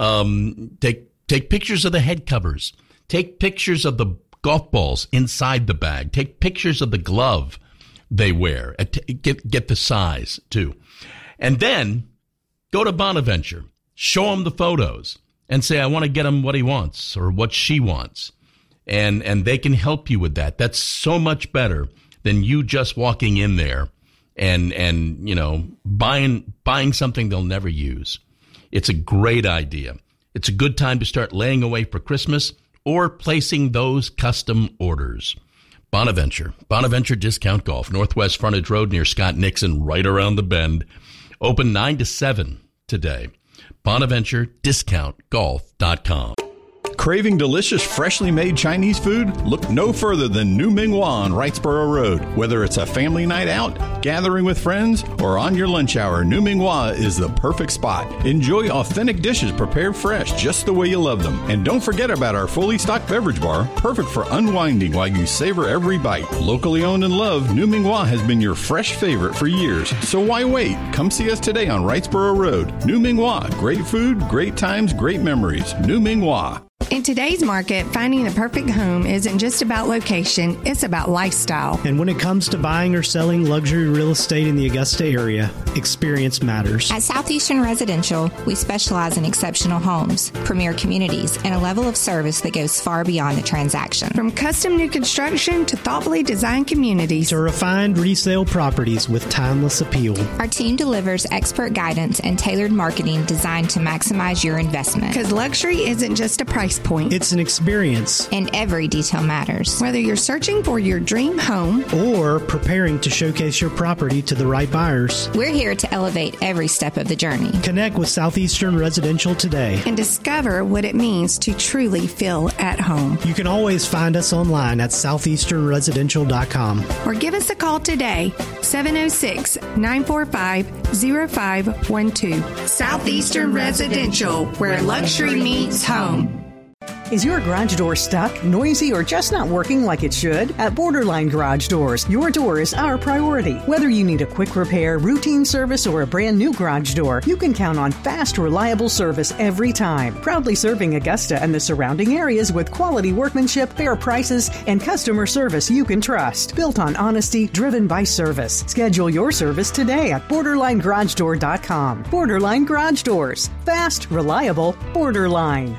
Um, take, take pictures of the head covers. Take pictures of the golf balls inside the bag. Take pictures of the glove they wear. Get, get the size too. And then go to Bonaventure, show him the photos and say, I want to get him what he wants or what she wants. And, and they can help you with that. That's so much better than you just walking in there and, and, you know, buying, buying something they'll never use. It's a great idea. It's a good time to start laying away for Christmas or placing those custom orders. Bonaventure, Bonaventure Discount Golf, Northwest Frontage Road near Scott Nixon, right around the bend. Open nine to seven today. Bonaventure Discount Golf dot com. Craving delicious, freshly made Chinese food? Look no further than New Ming Hua on Wrightsboro Road. Whether it's a family night out, gathering with friends, or on your lunch hour, New Ming Hua is the perfect spot. Enjoy authentic dishes prepared fresh, just the way you love them. And don't forget about our fully stocked beverage bar, perfect for unwinding while you savor every bite. Locally owned and loved, New Ming Hua has been your fresh favorite for years. So why wait? Come see us today on Wrightsboro Road. New Ming Hua. Great food, great times, great memories. New Ming Hua. In today's market, finding the perfect home isn't just about location, it's about lifestyle. And when it comes to buying or selling luxury real estate in the Augusta area, experience matters. At Southeastern Residential, we specialize in exceptional homes, premier communities, and a level of service that goes far beyond the transaction. From custom new construction to thoughtfully designed communities to refined resale properties with timeless appeal. Our team delivers expert guidance and tailored marketing designed to maximize your investment. Because luxury isn't just a price point. It's an experience. And every detail matters. Whether you're searching for your dream home or preparing to showcase your property to the right buyers, we're here to elevate every step of the journey. Connect with Southeastern Residential today and discover what it means to truly feel at home. You can always find us online at southeastern residential dot com or give us a call today, seven oh six, nine four five, oh five one two. Southeastern Residential, where luxury meets home. Is your garage door stuck, noisy, or just not working like it should? At Borderline Garage Doors, your door is our priority. Whether you need a quick repair, routine service, or a brand new garage door, you can count on fast, reliable service every time. Proudly serving Augusta and the surrounding areas with quality workmanship, fair prices, and customer service you can trust. Built on honesty, driven by service. Schedule your service today at borderline garage door dot com. Borderline Garage Doors. Fast, reliable, Borderline.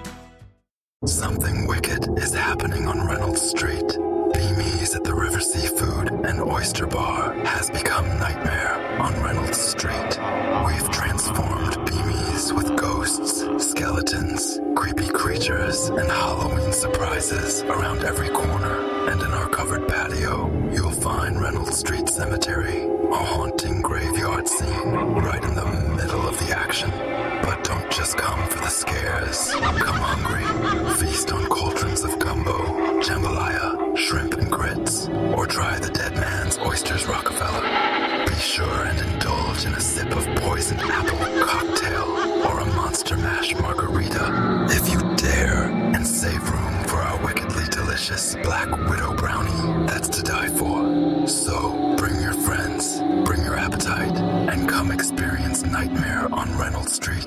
Something wicked is happening on Reynolds Street. Beamies at the River Seafood and Oyster Bar has become Nightmare on Reynolds Street. We've transformed Beamies with ghosts, skeletons, creepy creatures, and Halloween surprises around every corner. And in our covered patio, you'll find Reynolds Street Cemetery, a haunting graveyard scene right in the middle of the action. But don't just come for the scares. Come hungry. Feast on cauldrons of gumbo, jambalaya, shrimp and grits, or try the dead man's oysters Rockefeller. Be sure and indulge in a sip of poisoned apple cocktail or a monster mash margarita if you dare, and save room for our wickedly delicious Black Widow brownie that's to die for. So bring your friends, bring your appetite, and come experience Nightmare on Reynolds Street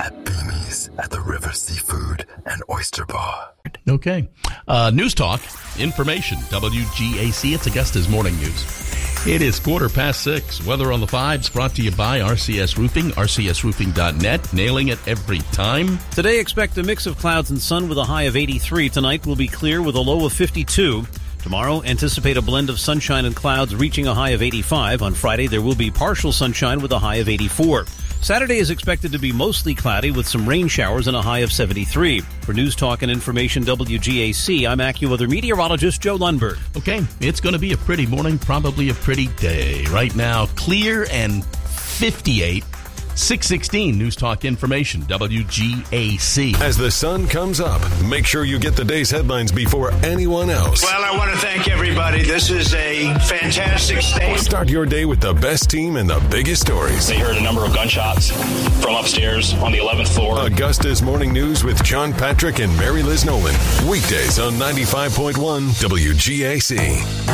at Beamies at the River Seafood and Oyster Bar. Okay. Uh, news Talk, information, W G A C. It's Augusta's Morning News. It is quarter past six. Weather on the fives brought to you by R C S Roofing, R C S roofing dot net. Nailing it every time. Today, expect a mix of clouds and sun with a high of eighty-three. Tonight will be clear with a low of fifty-two. Tomorrow, anticipate a blend of sunshine and clouds reaching a high of eighty-five. On Friday, there will be partial sunshine with a high of eighty-four. Saturday is expected to be mostly cloudy with some rain showers and a high of seventy-three. For News Talk and Information W G A C, I'm AccuWeather meteorologist Joe Lundberg. Okay, it's going to be a pretty morning, probably a pretty day. Right now, clear and fifty-eight. six sixteen News Talk Information, W G A C. As the sun comes up, make sure you get the day's headlines before anyone else. Well, I want to thank everybody. This is a fantastic state. Start your day with the best team and the biggest stories. They heard a number of gunshots from upstairs on the eleventh floor. Augusta's Morning News with John Patrick and Mary Liz Nolan. Weekdays on ninety-five point one W G A C.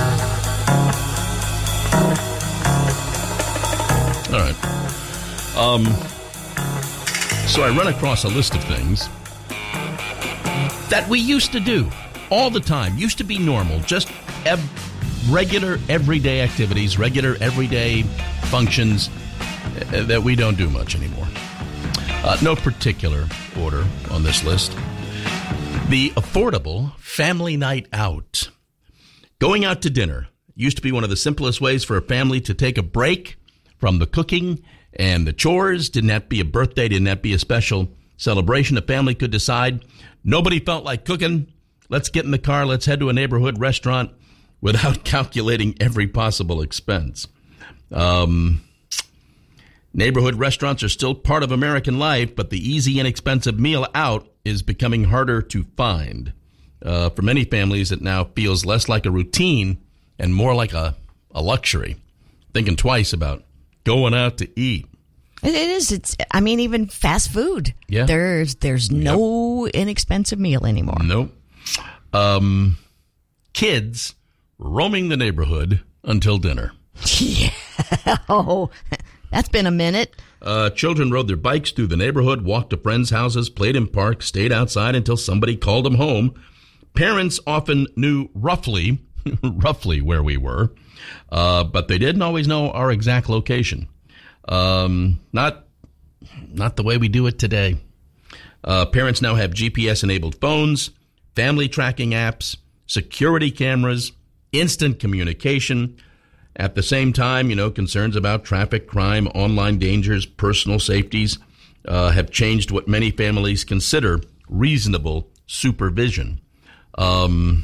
All right. Um, so I run across a list of things that we used to do all the time. Used to be normal, just ev- regular, everyday activities, regular, everyday functions uh, that we don't do much anymore. Uh, no particular order on this list. The affordable family night out. Going out to dinner used to be one of the simplest ways for a family to take a break from the cooking and the chores. Didn't have to be a birthday, didn't have to be a special celebration. A family could decide nobody felt like cooking. Let's get in the car. Let's head to a neighborhood restaurant without calculating every possible expense. Um, neighborhood restaurants are still part of American life, but the easy, inexpensive meal out is becoming harder to find. Uh, for many families, it now feels less like a routine and more like a, a luxury. Thinking twice about going out to eat. It is. It's. I mean, even fast food. Yeah. There's there's no yep. inexpensive meal anymore. Nope. Um, kids roaming the neighborhood until dinner. Yeah. Oh, that's been a minute. Uh, children rode their bikes through the neighborhood, walked to friends' houses, played in parks, stayed outside until somebody called them home. Parents often knew roughly, roughly where we were. Uh, but they didn't always know our exact location. Um, not, not the way we do it today. Uh, parents now have G P S-enabled phones, family tracking apps, security cameras, instant communication. At the same time, you know, concerns about traffic, crime, online dangers, personal safeties uh, have changed what many families consider reasonable supervision. Um,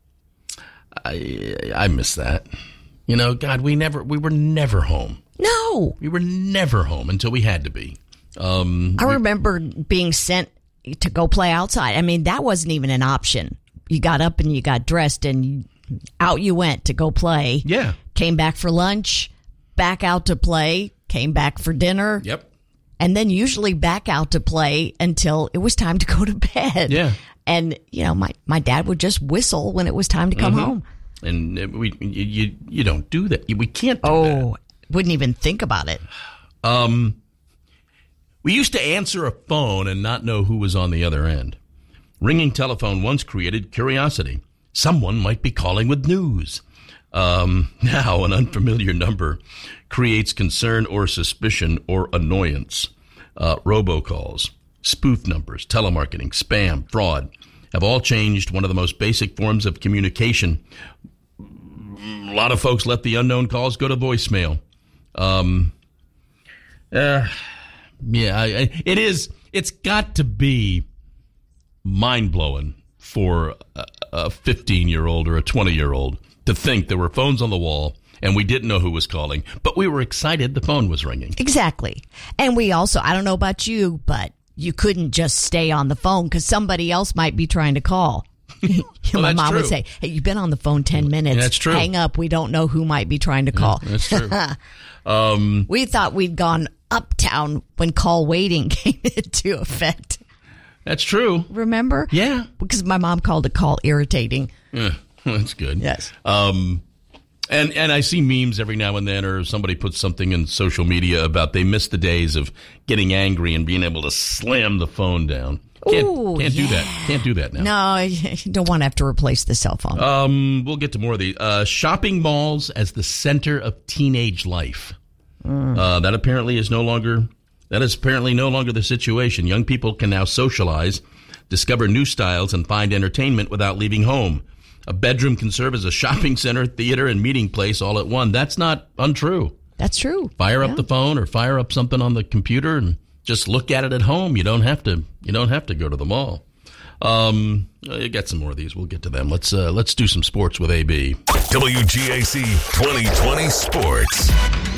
I, I miss that. You know, God, we never, we were never home. No. We were never home until we had to be. Um, I we, remember being sent to go play outside. I mean, that wasn't even an option. You got up and you got dressed and out you went to go play. Yeah. Came back for lunch, back out to play, came back for dinner. Yep. And then usually back out to play until it was time to go to bed. Yeah. And, you know, my, my dad would just whistle when it was time to come mm-hmm. home. And we, you, you don't do that. We can't do oh, that. Oh, wouldn't even think about it. Um, we used to answer a phone and not know who was on the other end. Ringing telephone once created curiosity. Someone might be calling with news. Um, now an unfamiliar number creates concern or suspicion or annoyance. Uh, robocalls, spoof numbers, telemarketing, spam, fraud have all changed one of the most basic forms of communication. A lot of folks let the unknown calls go to voicemail. Um, uh, yeah, I, I, it is. It's got to be mind-blowing for a fifteen-year-old or a twenty-year-old to think there were phones on the wall and we didn't know who was calling, but we were excited the phone was ringing. Exactly. And we also, I don't know about you, but you couldn't just stay on the phone because somebody else might be trying to call. Well, My mom true. would say, hey, you've been on the phone ten minutes. Yeah, that's true. Hang up. We don't know who might be trying to call. Yeah, that's true. um, we thought we'd gone uptown when call waiting came into effect. That's true. Remember? Yeah. Because my mom called it call irritating. Yeah, that's good. Yes. Um, And and I see memes every now and then, or somebody puts something in social media about they miss the days of getting angry and being able to slam the phone down. Can't, Ooh, can't yeah. do that. Can't do that now. No, you don't want to have to replace the cell phone. Um, we'll get to more of these. Uh, shopping malls as the center of teenage life. Mm. Uh, that apparently is no longer that is apparently no longer the situation. Young people can now socialize, discover new styles, and find entertainment without leaving home. A bedroom can serve as a shopping center, theater, and meeting place all at one. That's not untrue. That's true. Fire yeah. up the phone or fire up something on the computer and just look at it at home. You don't have to. You don't have to go to the mall. Um, you got some more of these. We'll get to them. Let's uh, let's do some sports with A B. W G A C twenty twenty Sports.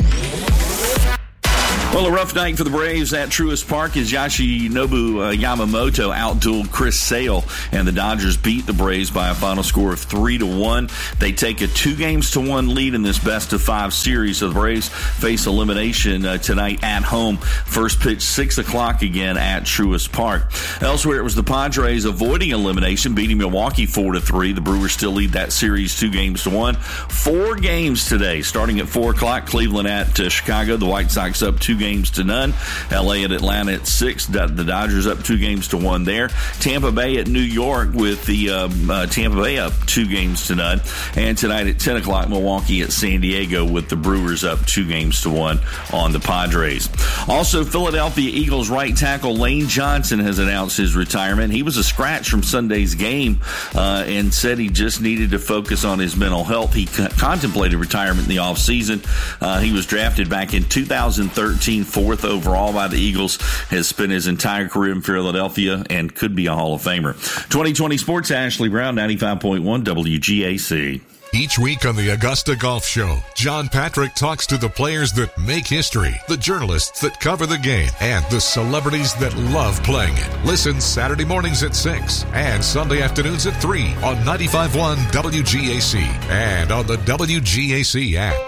Well, a rough night for the Braves at Truist Park as Yoshinobu uh, Yamamoto outdueled Chris Sale, and the Dodgers beat the Braves by a final score of three to one. They take a two games to one lead in this best of five series. So the Braves face elimination uh, tonight at home. First pitch six o'clock again at Truist Park. Elsewhere, it was the Padres avoiding elimination, beating Milwaukee four to three. The Brewers still lead that series two games to one. Four games today, starting at four o'clock. Cleveland at uh, Chicago. The White Sox up two games to none. L A at Atlanta at six. The Dodgers up two games to one there. Tampa Bay at New York with the um, uh, Tampa Bay up two games to none. And tonight at ten o'clock, Milwaukee at San Diego with the Brewers up two games to one on the Padres. Also, Philadelphia Eagles right tackle Lane Johnson has announced his retirement. He was a scratch from Sunday's game uh, and said he just needed to focus on his mental health. He c- contemplated retirement in the offseason. Uh, he was drafted back in two thousand thirteen, fourth overall by the Eagles, has spent his entire career in Philadelphia and could be a Hall of Famer. twenty twenty Sports, Ashley Brown, ninety-five point one W G A C. Each week on the Augusta Golf Show, John Patrick talks to the players that make history, the journalists that cover the game, and the celebrities that love playing it. Listen Saturday mornings at six and Sunday afternoons at three on ninety-five point one W G A C and on the W G A C app.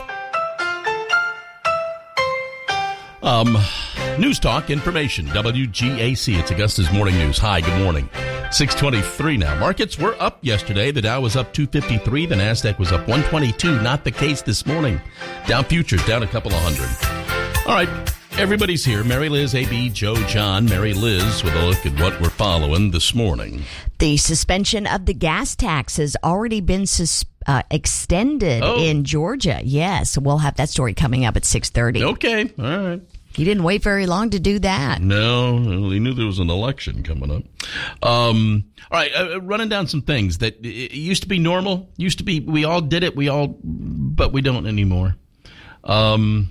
Um, News Talk, information, W G A C. It's Augusta's Morning News. Hi, good morning. six twenty-three now. Markets were up yesterday. The Dow was up two fifty-three. The NASDAQ was up one twenty-two. Not the case this morning. Dow futures down a couple of hundred. All right, everybody's here. Mary Liz, A B, Joe, John. Mary Liz with a look at what we're following this morning. The suspension of the gas tax has already been suspended. Uh, extended oh. in Georgia. Yes, we'll have that story coming up at six thirty. Okay, all right. He didn't wait very long to do that. No, he knew there was an election coming up. Um, all right, uh, running down some things that it used to be normal. Used to be, we all did it, we all, but we don't anymore. Um,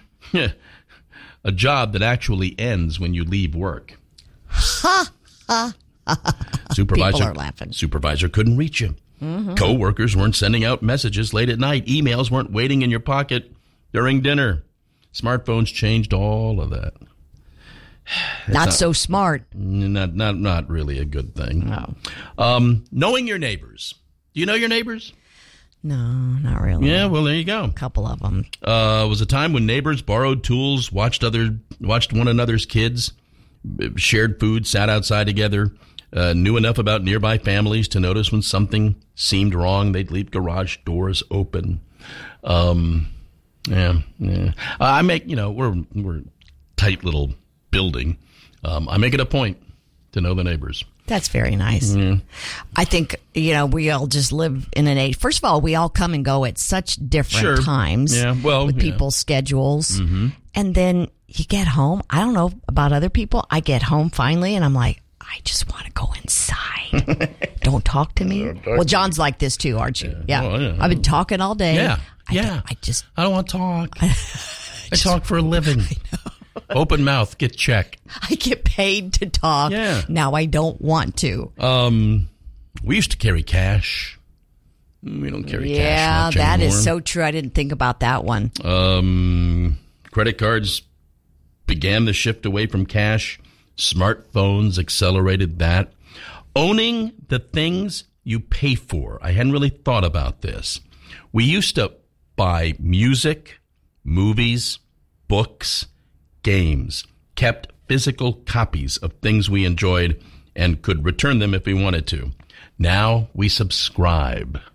a job that actually ends when you leave work. Ha, ha, ha. Supervisor, People are laughing. Supervisor couldn't reach you. Mm-hmm. Co-workers weren't sending out messages late at night. Emails weren't waiting in your pocket during dinner. Smartphones changed all of that. Not, not so smart. Not not not really a good thing. No. Um, knowing your neighbors. Do you know your neighbors? No, not really. Yeah, well, there you go. A couple of them. Uh, it was a time when neighbors borrowed tools, watched other, watched one another's kids, shared food, sat outside together. Uh, knew enough about nearby families to notice when something seemed wrong. They'd leave garage doors open. Um, yeah, yeah. Uh, I make, you know, we're we're a tight little building. Um, I make it a point to know the neighbors. That's very nice. Yeah. I think, you know, we all just live in an age. First of all, we all come and go at such different Sure. times Yeah, well, with yeah. people's schedules. Mm-hmm. And then you get home. I don't know about other people. I get home finally and I'm like, I just want to go inside. Don't talk to me. Well, John's like this too, aren't you? Yeah. Well, yeah. I've been talking all day. Yeah. I yeah. don't- I just. I don't want to talk. I, talk for a living. I know. Open mouth, get check. I get paid to talk. Yeah. Now I don't want to. Um, we used to carry cash. We don't carry cash Yeah, much that anymore. is so true. I didn't think about that one. Um, credit cards began the shift away from cash. Smartphones accelerated that. Owning the things you pay for. I hadn't really thought about this. We used to buy music, movies, books, games, kept physical copies of things we enjoyed and could return them if we wanted to. Now we subscribe.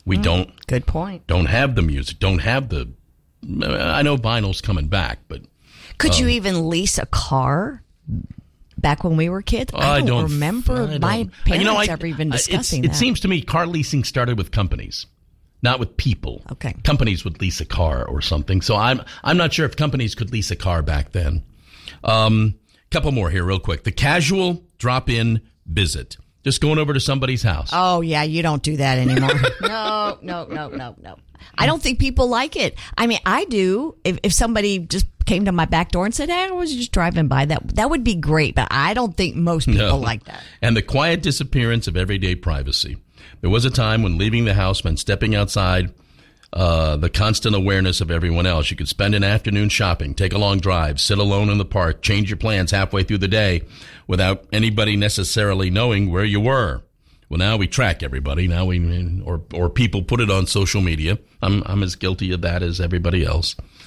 We Mm, don't. Good point. Don't have the music. Don't have the. I know vinyl's coming back, but could um, you even lease a car? Back when we were kids, I don't, I don't remember I don't, my parents you know, I, ever even discussing It that. seems to me car leasing started with companies, not with people. Okay, companies would lease a car or something. So I'm I'm not sure if companies could lease a car back then. Um, couple more here, real quick. The casual drop-in visit, just going over to somebody's house. Oh yeah, you don't do that anymore. no, no, no, no, no. I don't think people like it. I mean, I do. If if somebody just came to my back door and said, "Hey, I was just driving by," that that would be great. But I don't think most people No. like that. And the quiet disappearance of everyday privacy. There was a time when leaving the house meant stepping outside uh, the constant awareness of everyone else. You could spend an afternoon shopping, take a long drive, sit alone in the park, change your plans halfway through the day without anybody necessarily knowing where you were. Well, now we track everybody. Now we, or or people put it on social media. I'm I'm as guilty of that as everybody else.